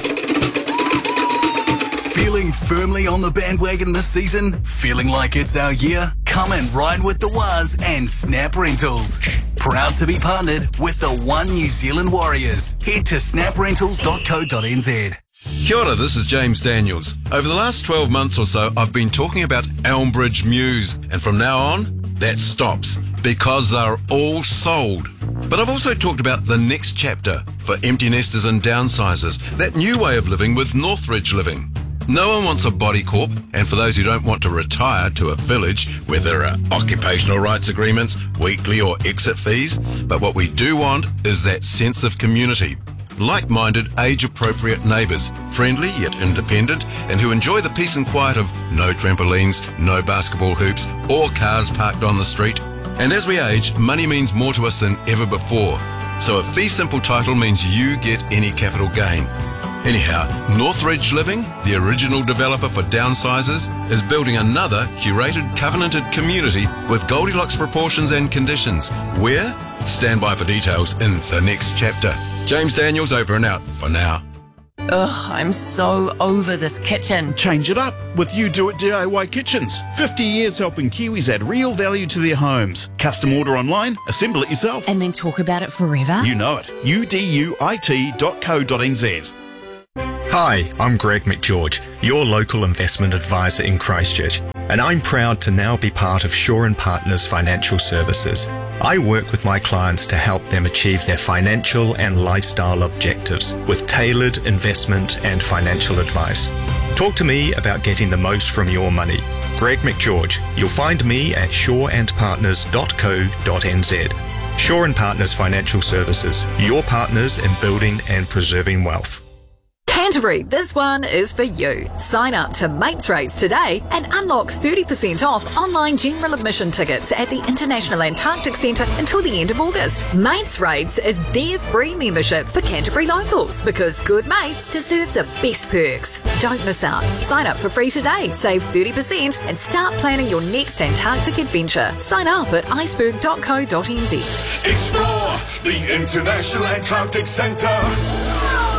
Feeling firmly on the bandwagon this season? Feeling like it's our year? Come and ride with the Waz and Snap Rentals. Proud to be partnered with the One New Zealand Warriors. Head to snap rentals dot co dot n z. Kia ora, this is James Daniels. Over the last twelve months or so, I've been talking about Elmbridge Mews, and from now on, that stops, because they're all sold. But I've also talked about the next chapter for empty nesters and downsizers, that new way of living with Northridge Living. No one wants a body corp, and for those who don't want to retire to a village where there are occupational rights agreements, weekly or exit fees, but what we do want is that sense of community. Like-minded, age-appropriate neighbours, friendly yet independent, and who enjoy the peace and quiet of no trampolines, no basketball hoops, or cars parked on the street. And as we age, money means more to us than ever before. So a fee simple title means you get any capital gain. Anyhow, Northridge Living, the original developer for downsizers, is building another curated, covenanted community with Goldilocks proportions and conditions. Where? Stand by for details in the next chapter. James Daniels over and out for now. Ugh, I'm so over this kitchen. Change it up with You Do It D I Y Kitchens. fifty years helping Kiwis add real value to their homes. Custom order online, assemble it yourself. And then talk about it forever? You know it. U D U I T dot co dot n z. Hi, I'm Greg McGeorge, your local investment advisor in Christchurch, and I'm proud to now be part of Shaw and Partners Financial Services. I work with my clients to help them achieve their financial and lifestyle objectives with tailored investment and financial advice. Talk to me about getting the most from your money. Greg McGeorge. You'll find me at shaw and partners dot co dot n z. Shaw and Partners Financial Services, your partners in building and preserving wealth. Canterbury, this one is for you. Sign up to Mates Rates today and unlock thirty percent off online general admission tickets at the International Antarctic Centre until the end of August. Mates Rates is their free membership for Canterbury locals because good mates deserve the best perks. Don't miss out. Sign up for free today, save thirty percent and start planning your next Antarctic adventure. Sign up at iceberg dot co dot n z. Explore the International Antarctic Centre.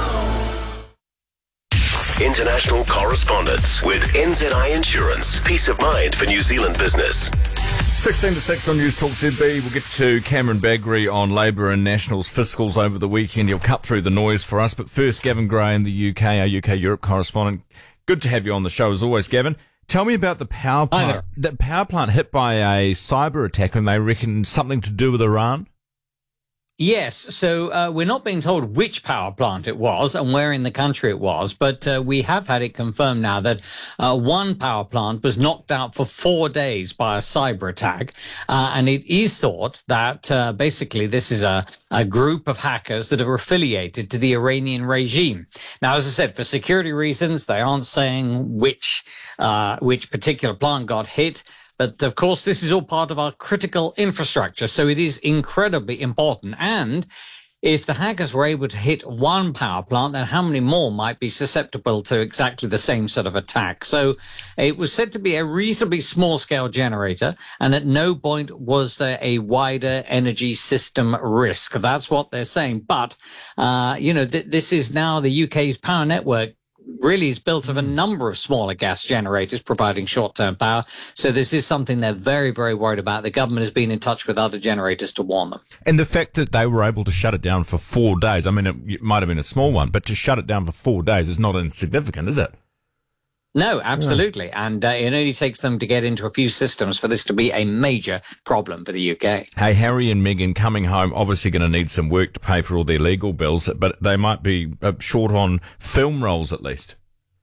International correspondence with N Z I Insurance. Peace of mind for New Zealand business. sixteen to six on News Talk Z B. We'll get to Cameron Baggery on Labour and Nationals fiscals over the weekend. He'll cut through the noise for us. But first, Gavin Gray in the U K, our U K Europe correspondent. Good to have you on the show as always, Gavin. Tell me about the power plant. That power plant hit by a cyber attack, and they reckon something to do with Iran? Yes, so uh, we're not being told which power plant it was and where in the country it was, but uh, we have had it confirmed now that uh, one power plant was knocked out for four days by a cyber attack, uh, and it is thought that uh, basically this is a, a group of hackers that are affiliated to the Iranian regime. Now, as I said, for security reasons, they aren't saying which uh, which particular plant got hit. But, of course, this is all part of our critical infrastructure, so it is incredibly important. And if the hackers were able to hit one power plant, then how many more might be susceptible to exactly the same sort of attack? So it was said to be a reasonably small-scale generator, and at no point was there a wider energy system risk. That's what they're saying. But, uh, you know, th- this is now the U K's power network. Really is built of a number of smaller gas generators providing short-term power. So this is something they're very, very worried about. The government has been in touch with other generators to warn them. And the fact that they were able to shut it down for four days, I mean, it, it might have been a small one, but to shut it down for four days is not insignificant, is it? No, absolutely. Yeah. And uh, it only takes them to get into a few systems for this to be a major problem for the U K. Hey, Harry and Meghan coming home, obviously going to need some work to pay for all their legal bills, but they might be uh, short on film roles at least.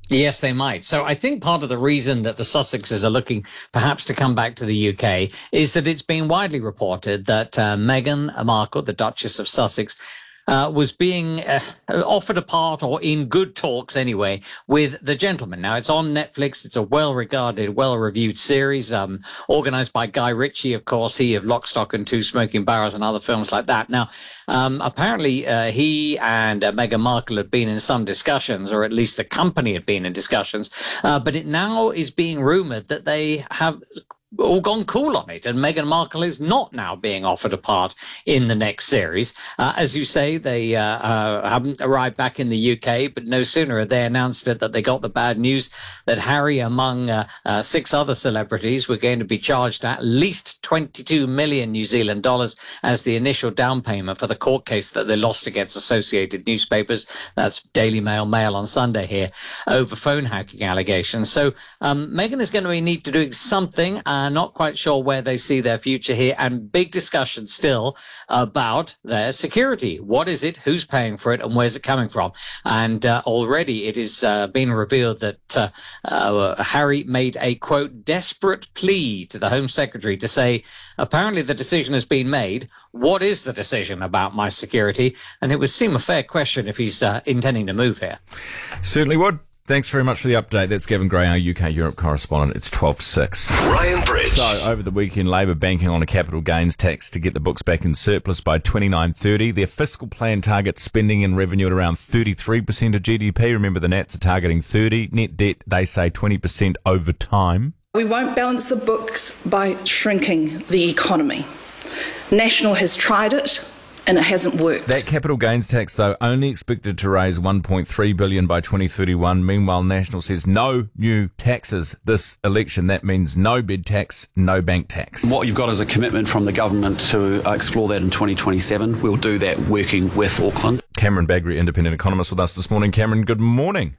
Yes, they might. So I think part of the reason that the Sussexes are looking perhaps to come back to the U K is that it's been widely reported that uh, Meghan Markle, the Duchess of Sussex, Uh, was being uh, offered a part, or in good talks anyway, with The Gentleman. Now, it's on Netflix. It's a well-regarded, well-reviewed series, um, organised by Guy Ritchie, of course, he of Lock, Stock and Two Smoking Barrels and other films like that. Now, um, apparently uh, he and uh, Meghan Markle had been in some discussions, or at least the company had been in discussions, uh, but it now is being rumoured that they have all gone cool on it, and Meghan Markle is not now being offered a part in the next series. Uh, as you say, they uh, uh, haven't arrived back in the U K, but no sooner had they announced it that they got the bad news that Harry, among uh, uh, six other celebrities, were going to be charged at least twenty-two million New Zealand dollars as the initial down payment for the court case that they lost against Associated Newspapers. That's Daily Mail, Mail on Sunday here, over phone hacking allegations. So um, Meghan is going to need to do something. Uh, not quite sure where they see their future here, and big discussion still about their security. What is it? Who's paying for it? And where's it coming from? And uh, already it is uh, been revealed that uh, uh, Harry made a, quote, desperate plea to the Home Secretary to say, apparently the decision has been made. What is the decision about my security? And it would seem a fair question if he's uh, intending to move here. Certainly would. Thanks very much for the update. That's Gavin Gray, our U K Europe correspondent. It's twelve to six. Ryan Bridge. So, over the weekend, Labor banking on a capital gains tax to get the books back in surplus by twenty-nine thirty. Their fiscal plan targets spending and revenue at around thirty-three percent of G D P. Remember, the Nats are targeting thirty. Net debt, they say, twenty percent over time. We won't balance the books by shrinking the economy. National has tried it, and it hasn't worked. That capital gains tax, though, only expected to raise one point three billion dollars by twenty thirty-one. Meanwhile, National says no new taxes this election. That means no bed tax, no bank tax. What you've got is a commitment from the government to uh, explore that in twenty twenty-seven. We'll do that working with Auckland. Cameron Bagri, independent economist, with us this morning. Cameron, good morning.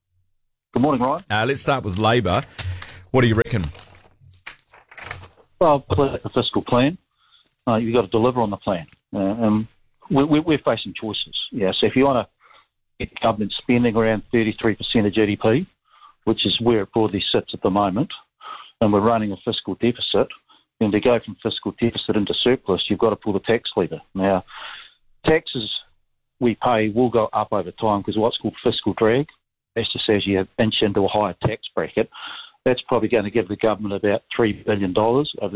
Good morning, Ryan. Uh, let's start with Labor. What do you reckon? Well, the fiscal plan. Uh, you've got to deliver on the plan. Uh, um, we, we're facing choices. Yeah, so if you want to get government spending around thirty-three percent of G D P, which is where it broadly sits at the moment, and we're running a fiscal deficit, then to go from fiscal deficit into surplus, you've got to pull the tax lever. Now, taxes we pay will go up over time because what's called fiscal drag, that's just as you inch into a higher tax bracket, that's probably going to give the government about three billion dollars over